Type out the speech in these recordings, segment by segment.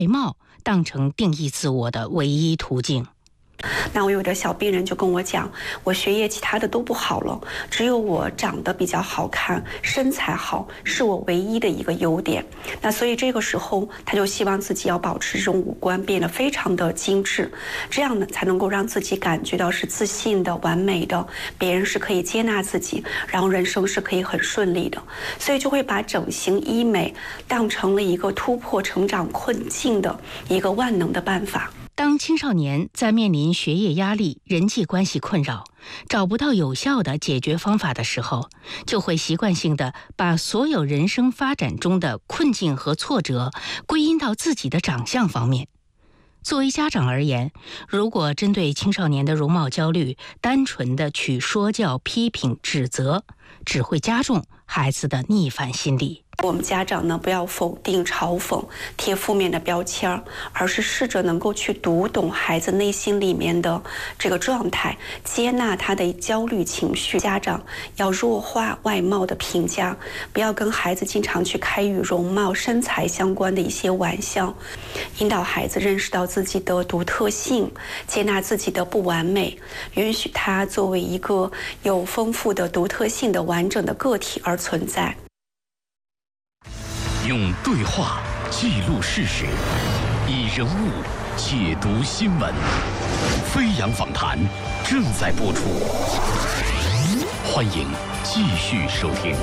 外貌当成定义自我的唯一途径。 那我有的小病人就跟我讲，我学业其他的都不好了，只有我长得比较好看，身材好是我唯一的一个优点。那所以这个时候他就希望自己要保持这种五官变得非常的精致，这样呢才能够让自己感觉到是自信的、完美的，别人是可以接纳自己，然后人生是可以很顺利的。所以就会把整形医美当成了一个突破成长困境的一个万能的办法。 当青少年在面临学业压力、人际关系困扰，找不到有效的解决方法的时候，就会习惯性的把所有人生发展中的困境和挫折归因到自己的长相方面。作为家长而言，如果针对青少年的容貌焦虑，单纯的去说教、批评、指责，只会加重孩子的逆反心理。 我们家长呢，不要否定、嘲讽、贴负面的标签，而是试着能够去读懂孩子内心里面的这个状态，接纳他的焦虑情绪。家长要弱化外貌的评价，不要跟孩子经常去开与容貌、身材相关的一些玩笑，引导孩子认识到自己的独特性，接纳自己的不完美，允许他作为一个有丰富的独特性的完整的个体而存在。 用对话记录事实，以人物解读新闻。飞扬访谈正在播出，欢迎继续收听。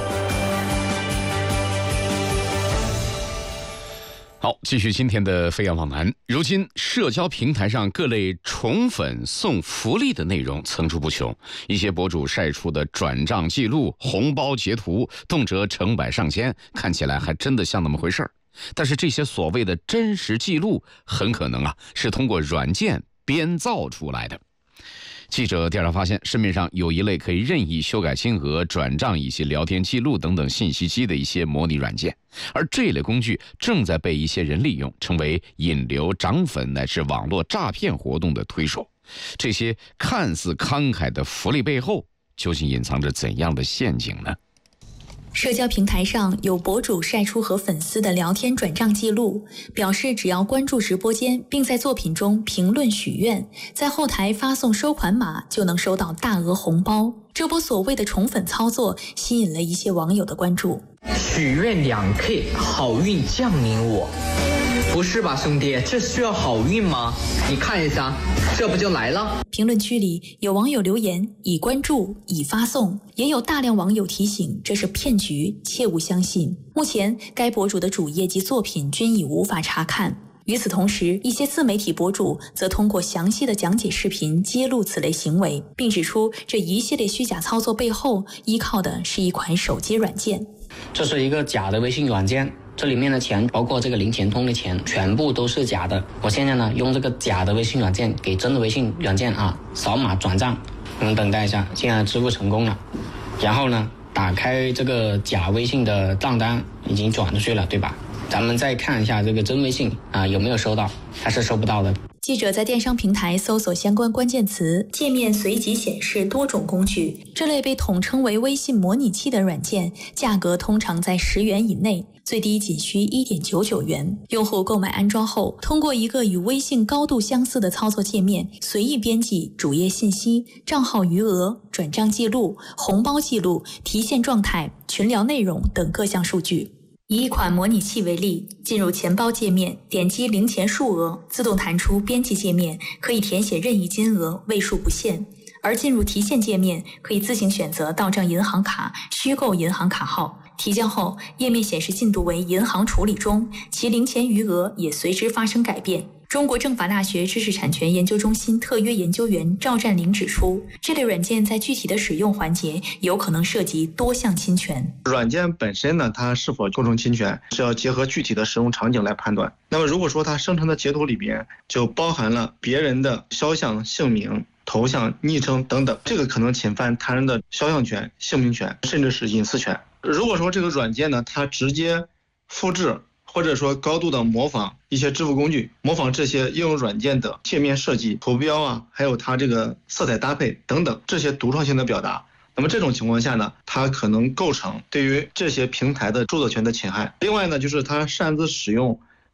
好，继续今天的飞扬访谈。如今社交平台上各类宠粉送福利的内容层出不穷，一些博主晒出的转账记录、红包截图，动辄成百上千，看起来还真的像那么回事儿。但是这些所谓的真实记录，很可能是通过软件编造出来的。记者调查发现，市面上有一类可以任意修改金额、转账以及聊天记录等等信息机的一些模拟软件，而这类工具正在被一些人利用，成为引流、涨粉乃至网络诈骗活动的推手。这些看似慷慨的福利背后，究竟隐藏着怎样的陷阱呢？ 社交平台上有博主晒出和粉丝的聊天转账记录，表示只要关注直播间，并在作品中评论许愿，在后台发送收款码，就能收到大额红包。这波所谓的宠粉操作吸引了一些网友的关注。 许愿2K， 好运降临我。不是吧，兄弟，这需要好运吗？你看一下，这不就来了？ 评论区里有网友留言已关注已发送，也有大量网友提醒这是骗局，切勿相信。目前该博主的主页及作品均已无法查看。与此同时，一些自媒体博主则通过详细的讲解视频揭露此类行为，并指出这一系列虚假操作背后依靠的是一款手机软件。 这是一个假的微信软件，这里面的钱，包括这个零钱通的钱，全部都是假的。我现在呢，用这个假的微信软件给真的微信软件扫码转账。你们等待一下，现在支付成功了。然后呢，打开这个假微信的账单，已经转出去了，对吧？咱们再看一下这个真微信有没有收到，它是收不到的。 记者在电商平台搜索相关关键词，界面随即显示多种工具。这类被统称为微信模拟器的软件，价格通常在10元以内，最低仅需 1.99 元。用户购买安装后，通过一个与微信高度相似的操作界面，随意编辑主页信息、账号余额、转账记录、红包记录、提现状态、群聊内容等各项数据。以一款模拟器为例，进入钱包界面，点击零钱数额，自动弹出编辑界面，可以填写任意金额，位数不限。而进入提现界面，可以自行选择到账银行卡、虚构银行卡号。提交后，页面显示进度为银行处理中，其零钱余额也随之发生改变。中国政法大学知识产权研究中心特约研究员赵占林指出，这类软件在具体的使用环节有可能涉及多项侵权。 软件本身呢，它是否构成侵权，是要结合具体的使用场景来判断。那么如果说它生成的截图里边就包含了别人的肖像、姓名、头像、昵称等等，这个可能侵犯他人的肖像权、姓名权，甚至是隐私权。如果说这个软件呢，它直接复制或者说高度的模仿一些支付工具，模仿这些应用软件的界面设计、图标还有它这个色彩搭配等等这些独创性的表达，那么这种情况下呢，它可能构成对于这些平台的著作权的侵害。另外呢，就是它擅自使用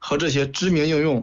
和这些知名应用